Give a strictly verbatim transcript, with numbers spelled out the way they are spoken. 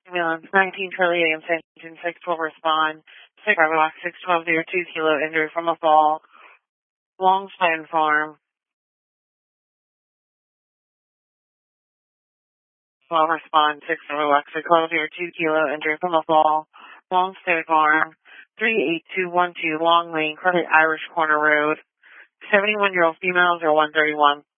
Ambulance nineteen Charlie A M Engine six will respond. six Bravo Box six twelve zero two Kilo injury from a fall. Longstone Farm. Will respond. six Bravo Box six twelve zero two Kilo injury from a fall. Longstone Farm. three eight two one two Long Lane, Credit Irish Corner Road. seventy-one year old female zero one three one.